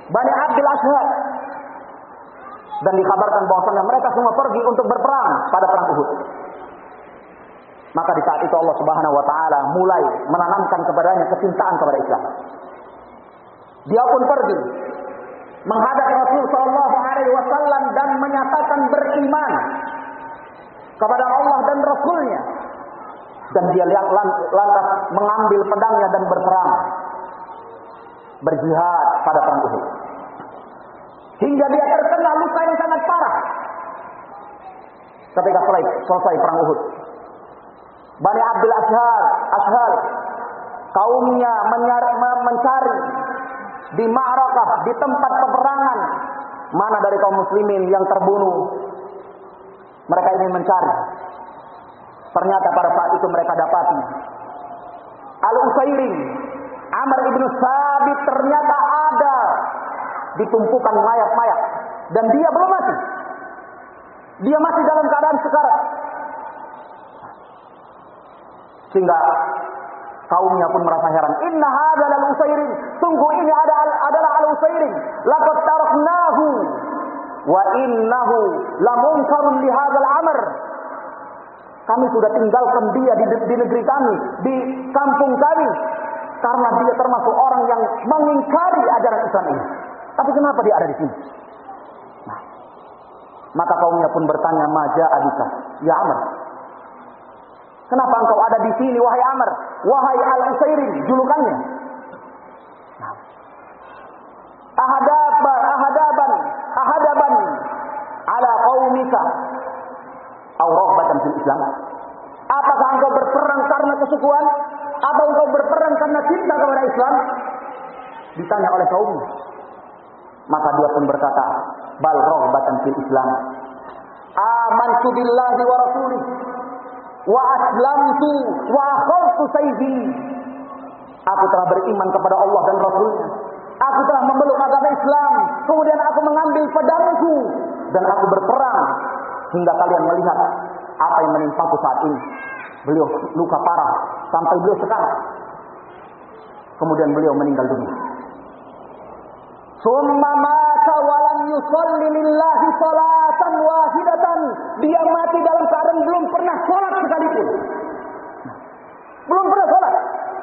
Bani Abdul Ashhal. Dan dikabarkan bahwasanya mereka semua pergi untuk berperang pada perang Uhud. Maka di saat itu Allah Subhanahu wa taala mulai menanamkan kepadanya kecintaan kepada Islam. Dia pun pergi menghadap Rasul sallallahu alaihi wasallam dan menyatakan beriman kepada Allah dan Rasulnya. Dan dia lantas mengambil pedangnya dan berperang, berjihad pada perang Uhud. Hingga dia terkena luka yang sangat parah ketika selesai perang Uhud. Bani Abdul Ashhal kaumnya mencari di ma'rakah, di tempat peperangan, mana dari kaum muslimin yang terbunuh. Mereka ingin mencari. Ternyata pada saat itu mereka dapati Al-Usairim, Amr ibn Sabit ternyata ada di tumpukan mayat-mayat. Dan dia belum mati. Dia masih dalam keadaan sekarat. Sehingga kaumnya pun merasa heran. Inna hadzal al-Usairim, sungguh ini adalah Al-Usairim. Laqad taraknahu wa innahu lamunkarun li hadzal amr. Kami sudah tinggalkan dia di negeri kami, di kampung kami, karena dia termasuk orang yang mengingkari ajaran Islam ini. Tapi kenapa dia ada di sini? Nah, maka kaumnya pun bertanya, "Maja abika, ya Amr? Kenapa engkau ada di sini, wahai Amr? Wahai Al-Usairim," julukannya. Nah, ahadaban ala qaumika aw raghbatan fil Islam. Apakah engkau berperang karena kesukuan atau engkau berperang karena cinta kepada Islam? Ditanya oleh kaumnya. Maka dia pun berkata, bal raghbatan fil Islam. Amantu billahi wa rasulih wa aslamtu wa akhadtu sayfi. Aku telah beriman kepada Allah dan Rasulnya. Aku telah memeluk agama Islam. Kemudian aku mengambil pedangku dan aku berperang hingga kalian melihat apa yang menimpaku saat ini. Beliau luka parah sampai beliau sekarat. Kemudian beliau meninggal dunia. Summa mata wa lam yusalli lillahi salatan wahidatan. Dia mati dalam keadaan belum pernah salat sekalipun. Belum pernah salat.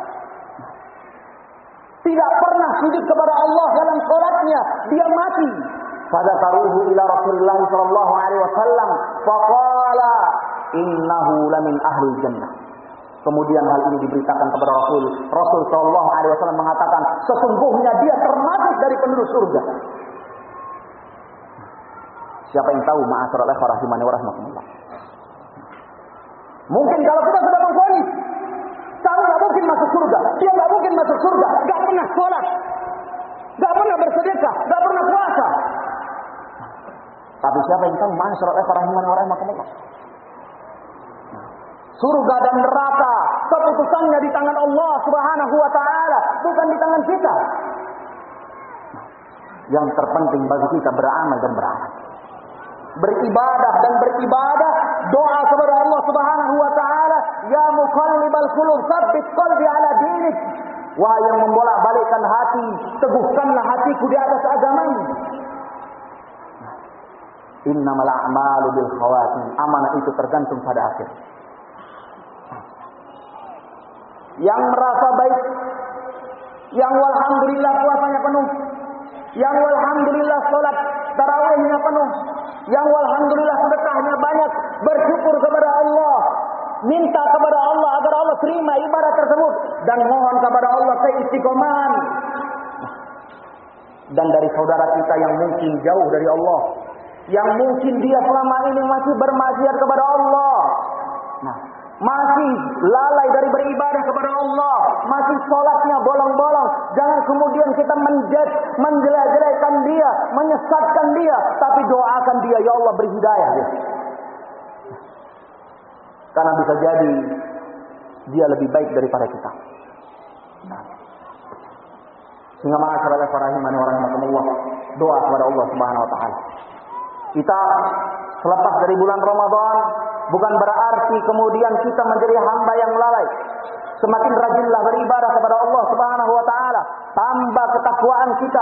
Tidak pernah sujud kepada Allah dalam salatnya. Dia mati. Fadakaruhu ila Rasulullah sallallahu alaihi wasallam faqala innahu lamin ahli jannah. Kemudian hal ini diberitakan kepada Rasul. Rasul sallallahu alaihi wasallam mengatakan, sesungguhnya dia termasuk dari penduduk surga. Siapa yang tahu, ma'asyiral ikhwah rahimani wa rahimakumullah. Mungkin kalau kita sudah mengvonis, kamu enggak mungkin masuk surga, dia enggak mungkin masuk surga, enggak pernah salat, enggak pernah bersedekah, enggak pernah puasa. Tapi siapa yang tahu, ma'asyiral ikhwah rahimani wa rahimakumullah. Surga dan neraka keputusannya di tangan Allah Subhanahu wa taala, bukan di tangan kita. Yang terpenting bagi kita beramal dan beramal. Beribadah dan beribadah, doa kepada Allah Subhanahu wa taala, ya muqallibal qulub, tsabbit qalbi ala dinik. Wahai yang membolak-balikkan hati, teguhkanlah hatiku di atas agamamu. Innamal a'malu bil khawatim. Amanah itu tergantung pada akhir. Yang merasa baik, yang walhamdulillah puasanya penuh, yang walhamdulillah salat tarawihnya penuh, yang walhamdulillah sedekahnya banyak, bersyukur kepada Allah, minta kepada Allah agar Allah terima ibadah tersebut, dan mohon kepada Allah keistiqomahan. Dan dari saudara kita yang mungkin jauh dari Allah, yang mungkin dia selama ini masih bermaksiat kepada Allah, masih lalai dari beribadah kepada Allah, masih sholatnya bolong-bolong. Jangan kemudian kita menjelek-jelekan dia, menyesatkan dia, tapi doakan dia, ya Allah beri hidayah dia. Karena bisa jadi dia lebih baik daripada kita. Sehingga ma'asyiral ikhwah rahimani wa rahimakumullah, doa kepada Allah Subhanahu wa taala. Kita selepas dari bulan Ramadan bukan berarti kemudian kita menjadi hamba yang lalai. Semakin rajinlah beribadah kepada Allah Subhanahu wa taala, tambah ketakwaan kita.